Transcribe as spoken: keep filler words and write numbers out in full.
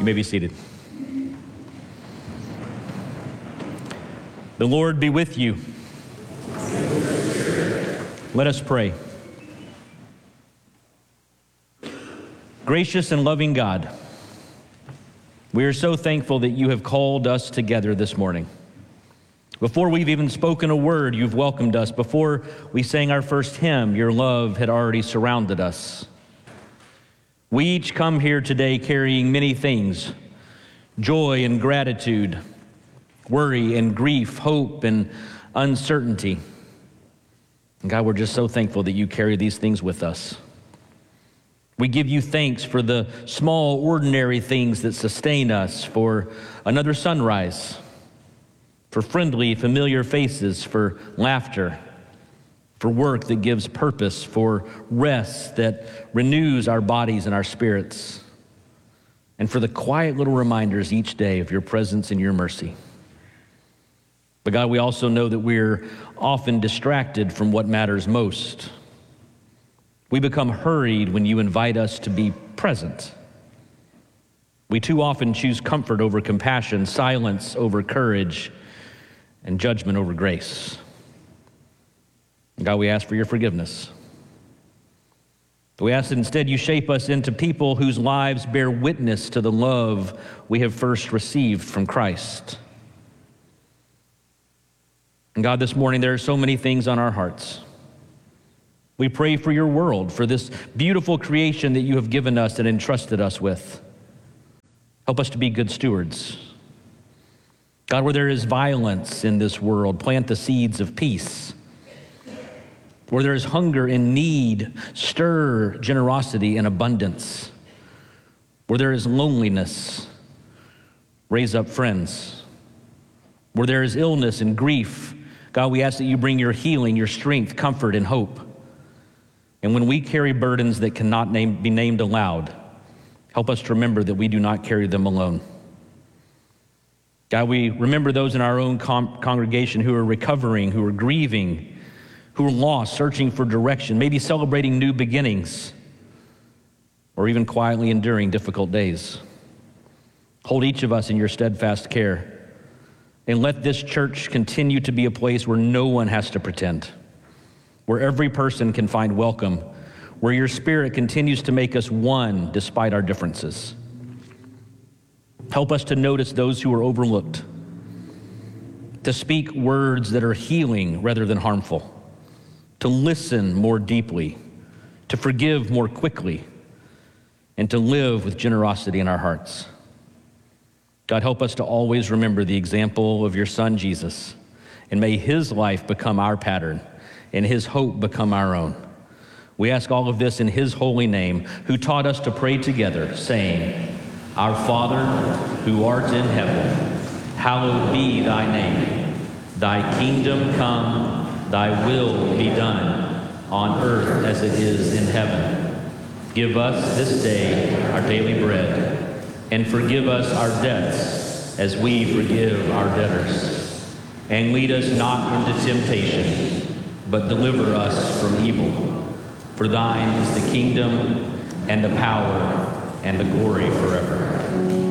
You may be seated. The Lord be with you. Let us pray. Gracious and loving God, we are so thankful that you have called us together this morning. Before we've even spoken a word, you've welcomed us. Before we sang our first hymn, your love had already surrounded us. We each come here today carrying many things: joy and gratitude, worry and grief, hope and uncertainty. And God, we're just so thankful that you carry these things with us. We give you thanks for the small, ordinary things that sustain us, for another sunrise, for friendly, familiar faces, for laughter, for work that gives purpose, for rest that renews our bodies and our spirits, and for the quiet little reminders each day of your presence and your mercy. But God, we also know that we're often distracted from what matters most. We become hurried when you invite us to be present. We too often choose comfort over compassion, silence over courage, and judgment over grace. God, we ask for your forgiveness. We ask that instead you shape us into people whose lives bear witness to the love we have first received from Christ. And God, this morning there are so many things on our hearts. We pray for your world, for this beautiful creation that you have given us and entrusted us with. Help us to be good stewards. God, where there is violence in this world, plant the seeds of peace. Where there is hunger and need, stir generosity and abundance. Where there is loneliness, raise up friends. Where there is illness and grief, God, we ask that you bring your healing, your strength, comfort, and hope. And when we carry burdens that cannot name, be named aloud, help us to remember that we do not carry them alone. God, we remember those in our own com- congregation who are recovering, who are grieving, who are lost, searching for direction, maybe celebrating new beginnings, or even quietly enduring difficult days. Hold each of us in your steadfast care, and let this church continue to be a place where no one has to pretend, where every person can find welcome, where your Spirit continues to make us one despite our differences. Help us to notice those who are overlooked, to speak words that are healing rather than harmful, to listen more deeply, to forgive more quickly, and to live with generosity in our hearts. God, help us to always remember the example of your Son, Jesus, and may his life become our pattern and his hope become our own. We ask all of this in his holy name, who taught us to pray together, saying, Our Father, who art in heaven, hallowed be thy name. Thy kingdom come, thy will be done, on earth as it is in heaven. Give us this day our daily bread, and forgive us our debts as we forgive our debtors. And lead us not into temptation, but deliver us from evil. For thine is the kingdom, and the power, and the glory forever.